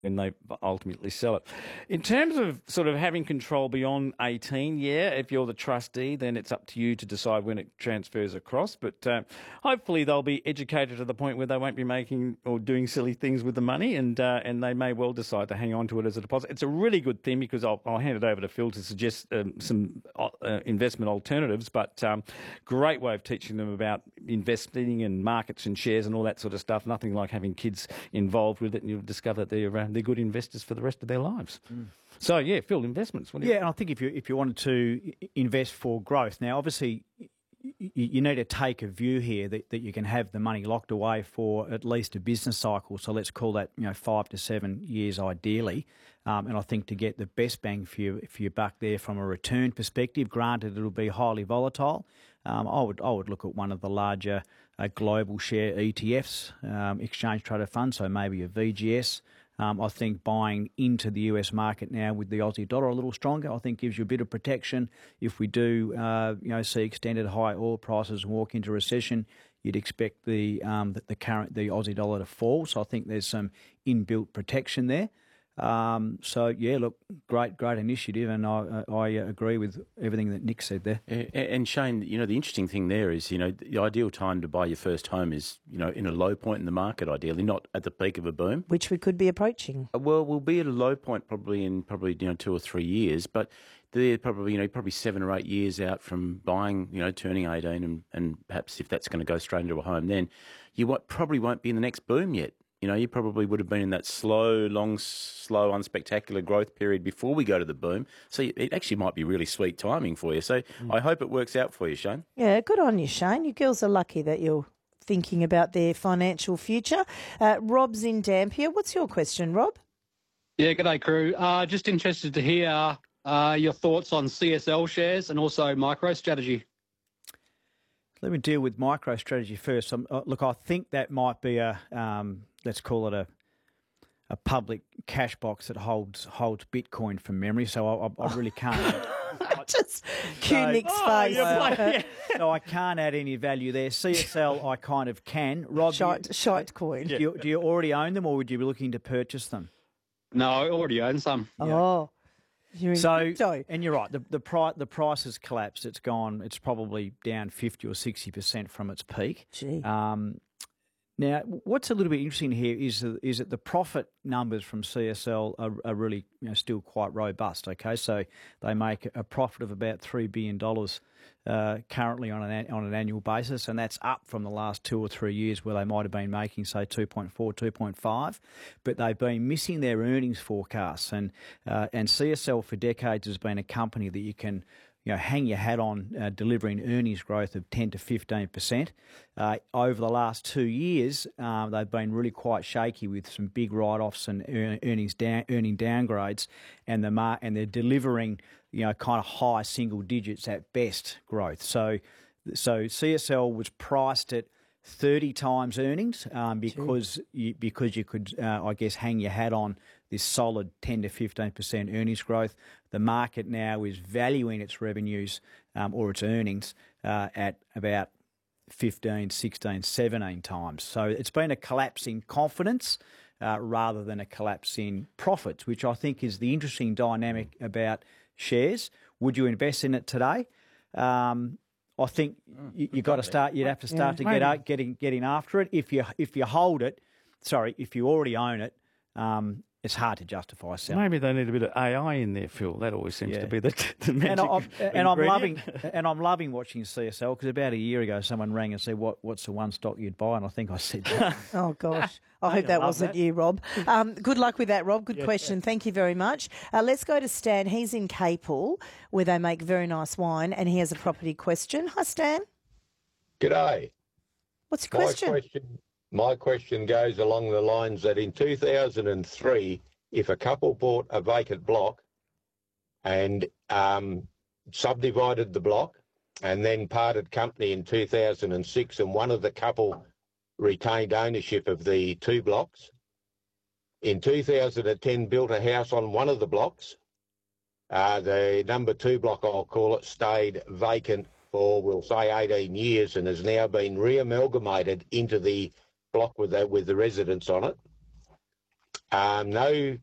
when they ultimately sell it. In terms of sort of having control beyond 18, yeah, if you're the trustee, then it's up to you to decide when it transfers across. But hopefully they'll be educated to the point where they won't be making or doing silly things with the money, and they may well decide to hang on to it as a deposit. It's a really good thing because I'll hand it over to Phil to suggest some investment alternatives, but great way of teaching them about investing and markets and shares and all that sort of stuff. Nothing like having kids involved with it, and you'll discover that they're good investors for the rest of their lives. So, yeah, Phil, investments. Yeah, and I think if you wanted to invest for growth, now obviously you need to take a view here that you can have the money locked away for at least a business cycle. So let's call that 5 to 7 years ideally. And I think to get the best bang for your buck there from a return perspective, granted it'll be highly volatile. I would look at one of the larger global share ETFs, exchange traded funds, so maybe a VGS. I think buying into the US market now with the Aussie dollar a little stronger, I think gives you a bit of protection. If we do, see extended high oil prices and walk into recession, you'd expect the Aussie dollar to fall. So I think there's some inbuilt protection there. Look, great initiative, and I agree with everything that Nick said there. And Shane, the interesting thing there is, the ideal time to buy your first home is, in a low point in the market, ideally, not at the peak of a boom. Which we could be approaching. Well, we'll be at a low point probably in 2 or 3 years, but they're probably 7 or 8 years out from buying, turning 18, and perhaps if that's going to go straight into a home, then you probably won't be in the next boom yet. You probably would have been in that slow, unspectacular growth period before we go to the boom. So it actually might be really sweet timing for you. So I hope it works out for you, Shane. Yeah, good on you, Shane. You girls are lucky that you're thinking about their financial future. Rob's in Dampier. What's your question, Rob? Yeah, g'day, crew. Just interested to hear your thoughts on CSL shares and also MicroStrategy. Let me deal with MicroStrategy first. Look, I think that might be let's call it a public cash box that holds Bitcoin from memory. So I really can't. Just cue Nick's face. So I can't add any value there. CSL, I kind of can. Rob, shite coin. Do you already own them, or would you be looking to purchase them? No, I already own some. Oh. And you're right. The price has collapsed. It's gone. It's probably down 50 or 60% from its peak. Gee. Now, what's a little bit interesting here is that the profit numbers from CSL are really still quite robust. Okay, so they make a profit of about $3 billion currently on an annual basis, and that's up from the last 2 or 3 years where they might have been making, say, 2.4, 2.5, but they've been missing their earnings forecasts. And CSL for decades has been a company that you can hang your hat on, delivering earnings growth of 10 to 15%. Over the last 2 years, they've been really quite shaky with some big write-offs and earning downgrades, and they're delivering kind of high single digits at best growth. So CSL was priced at 30 times earnings because you could, I guess, hang your hat on this solid 10 to 15% earnings growth. The market now is valuing its revenues or its earnings at about 15, 16, 17 times. So it's been a collapse in confidence rather than a collapse in profits, which I think is the interesting dynamic about shares. Would you invest in it today? I think you've got to start. You'd have to start to getting after it. If you hold it, if you already own it, it's hard to justify selling. Maybe they need a bit of AI in there, Phil. That always seems to be the magic. And I'm loving watching CSL because about a year ago someone rang and said, "What's the one stock you'd buy?" And I think I said that. Oh gosh, I hope that wasn't you, Rob. Good luck with that, Rob. Good question. Yeah. Thank you very much. Let's go to Stan. He's in Capel, where they make very nice wine, and he has a property question. Hi, Stan. G'day. What's your question? My question goes along the lines that in 2003, if a couple bought a vacant block and subdivided the block and then parted company in 2006, and one of the couple retained ownership of the 2 blocks, in 2010 built a house on one of the blocks, the number 2 block, I'll call it, stayed vacant for, we'll say, 18 years and has now been re-amalgamated into the block with the residents on it. No